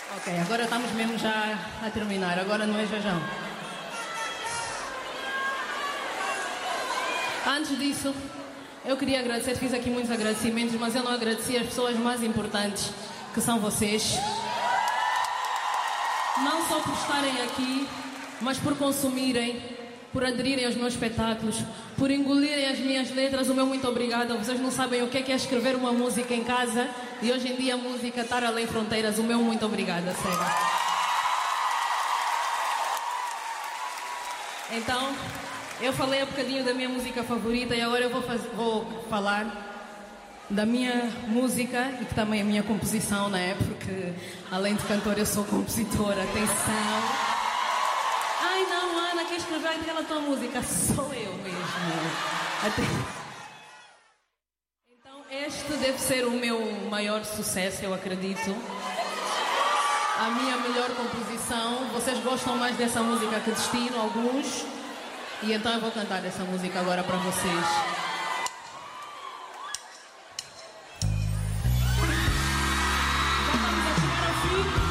Ok, agora estamos mesmo já a terminar, agora não é Jajão. Antes disso, eu queria agradecer, fiz aqui muitos agradecimentos, mas eu não agradeci as pessoas mais importantes, que são vocês. Não só por estarem aqui, mas por consumirem, por aderirem aos meus espetáculos, por engolirem as minhas letras. O meu muito obrigada. Vocês não sabem o que é escrever uma música em casa e hoje em dia a música estar além fronteiras. O meu muito obrigada, sério. Então, eu falei um bocadinho da minha música favorita e agora eu vou falar da minha música e que também é a minha composição, né? Porque além de cantora eu sou compositora. Atenção! Ai não, Ana, quer escrever aquela tua música? Sou eu mesmo. Então este deve ser o meu maior sucesso, eu acredito. A minha melhor composição. Vocês gostam mais dessa música que Destino, alguns? E então eu vou cantar essa música agora para vocês. Já estamos a chegar ao fim.